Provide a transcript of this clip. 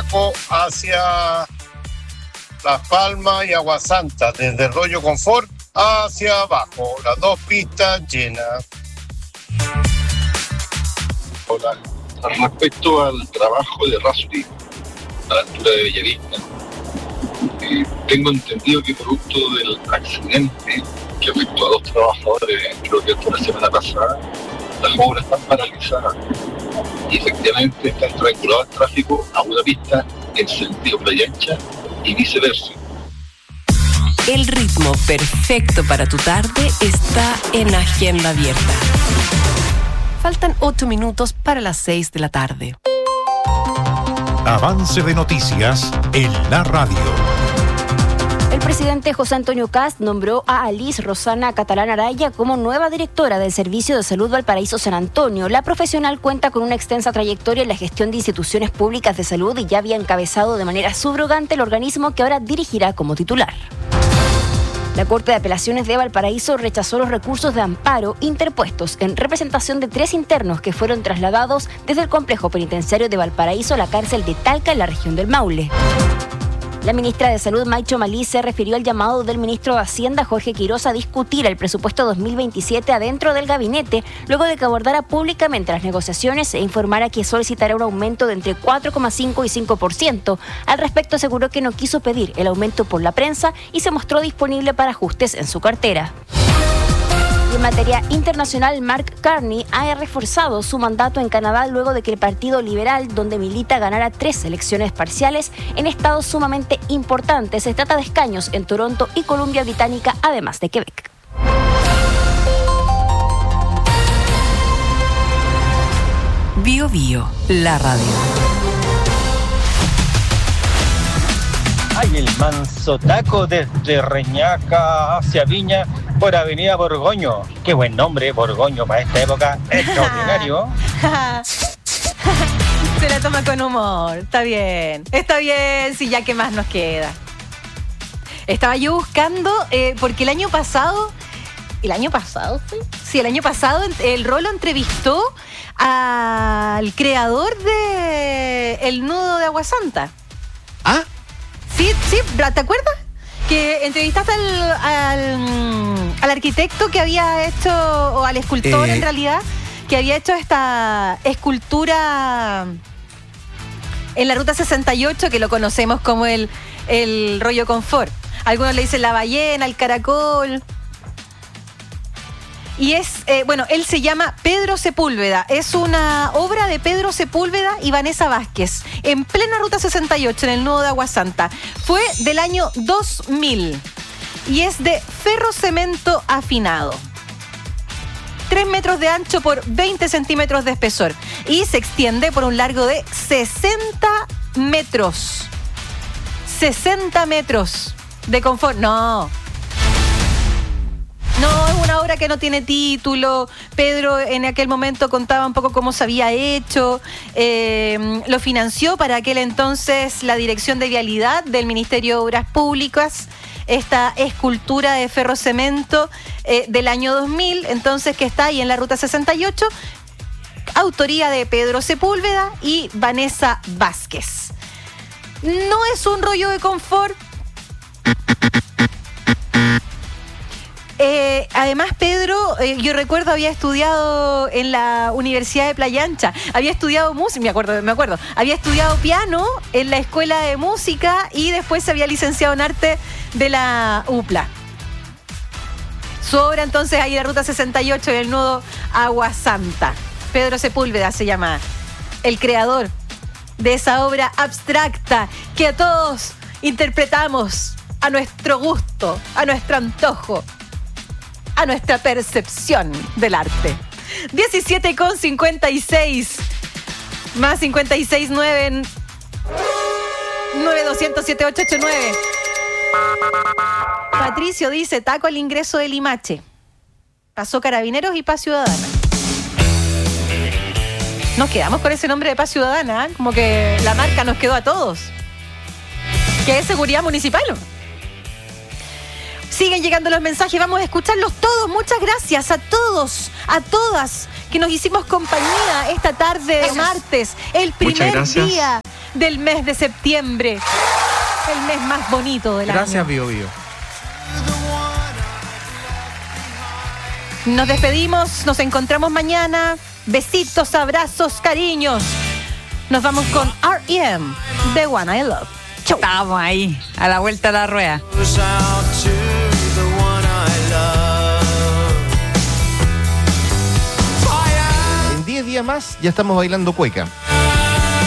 abajo hacia Las Palmas y Agua Santa, desde Arroyo Confort hacia abajo, las dos pistas llenas. Hola. Respecto al trabajo de Rasuri a la altura de Bellavista, tengo entendido que producto del accidente que afectó a 2 trabajadores, creo que fue la semana pasada, las obras están paralizadas y efectivamente está desregulado el tráfico a una pista en sentido Playa Ancha y viceversa. El ritmo perfecto para tu tarde está en Agenda Abierta. Faltan 8 minutos para las 6 de la tarde. Avance de noticias en la radio. El presidente José Antonio Kast nombró a Alice Rosana Catalán Araya como nueva directora del Servicio de Salud Valparaíso San Antonio. La profesional cuenta con una extensa trayectoria en la gestión de instituciones públicas de salud y ya había encabezado de manera subrogante el organismo que ahora dirigirá como titular. La Corte de Apelaciones de Valparaíso rechazó los recursos de amparo interpuestos en representación de 3 internos que fueron trasladados desde el complejo penitenciario de Valparaíso a la cárcel de Talca en la región del Maule. La ministra de Salud, Maicho Malí, se refirió al llamado del ministro de Hacienda, Jorge Quirós, a discutir el presupuesto 2027 adentro del gabinete, luego de que abordara públicamente las negociaciones e informara que solicitará un aumento de entre 4,5 y 5%. Al respecto, aseguró que no quiso pedir el aumento por la prensa y se mostró disponible para ajustes en su cartera. Y en materia internacional, Mark Carney ha reforzado su mandato en Canadá luego de que el Partido Liberal, donde milita, ganara 3 elecciones parciales en estados sumamente importantes. Se trata de escaños en Toronto y Columbia Británica, además de Quebec. Bio Bio, la radio. Ay, el manso taco desde Reñaca hacia Viña por Avenida Borgoño. Qué buen nombre, Borgoño, para esta época. Extraordinario. Se la toma con humor. Está bien, sí, ya que más nos queda. Estaba yo buscando, porque el año pasado, ¿sí? Sí, el año pasado el Rolo entrevistó al creador de El Nudo de Agua Santa. ¿Ah? Sí, ¿te acuerdas? Que entrevistaste al arquitecto que había hecho, o al escultor en realidad, que había hecho esta escultura en la Ruta 68, que lo conocemos como el rollo confort. Algunos le dicen la ballena, el caracol. Y es, él se llama Pedro Sepúlveda. Es una obra de Pedro Sepúlveda y Vanessa Vázquez, en plena Ruta 68, en el Nudo de Agua Santa. Fue del año 2000 y es de ferrocemento afinado. 3 metros de ancho por 20 centímetros de espesor. Y se extiende por un largo de 60 metros. 60 metros de confort. No, es una obra que no tiene título. Pedro en aquel momento contaba un poco cómo se había hecho. Lo financió para aquel entonces la Dirección de Vialidad del Ministerio de Obras Públicas. Esta escultura de ferrocemento del año 2000, entonces, que está ahí en la Ruta 68, autoría de Pedro Sepúlveda y Vanessa Vázquez. No es un rollo de confort. Además, Pedro, yo recuerdo, había estudiado en la Universidad de Playa Ancha, había estudiado música, me acuerdo, había estudiado piano en la Escuela de Música y después se había licenciado en arte de la UPLA. Su obra entonces ahí de Ruta 68 en el Nudo Agua Santa. Pedro Sepúlveda se llama el creador de esa obra abstracta que a todos interpretamos a nuestro gusto, a nuestro antojo, a nuestra percepción del arte. 17,56 más 56,9 92007889. Patricio dice: taco al ingreso de Limache. Pasó Carabineros y Paz Ciudadana. Nos quedamos con ese nombre de Paz Ciudadana, ¿eh? Como que la marca nos quedó a todos. ¿Qué es seguridad municipal? Siguen llegando los mensajes, vamos a escucharlos todos. Muchas gracias a todos, a todas que nos hicimos compañía esta tarde de martes, el primer día del mes de septiembre, el mes más bonito del año. Gracias, Bio Bio. Nos despedimos, nos encontramos mañana. Besitos, abrazos, cariños. Nos vamos con R.E.M., The One I Love. Chau. Estamos ahí, a la vuelta de la rueda. En 10 días más ya estamos bailando cueca.